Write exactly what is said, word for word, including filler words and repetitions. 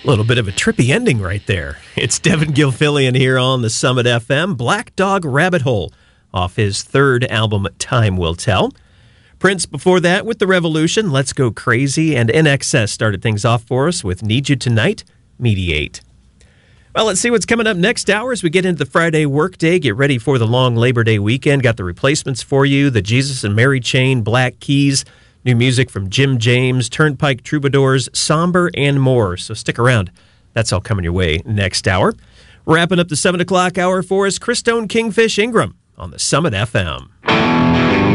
A little bit of a trippy ending right there. It's Devin Gilfillian here on the Summit F M. Black Dog Rabbit Hole off his third album, Time Will Tell. Prince before that with The Revolution, Let's Go Crazy, and N X S started things off for us with Need You Tonight, Mediate. Well, let's see what's coming up next hour as we get into the Friday workday. Get ready for the long Labor Day weekend. Got the replacements for you, the Jesus and Mary Chain, Black Keys, new music from Jim James, Turnpike Troubadours, Somber, and more. So stick around. That's all coming your way next hour. Wrapping up the seven o'clock hour for us, Christone Kingfish Ingram on the Summit F M.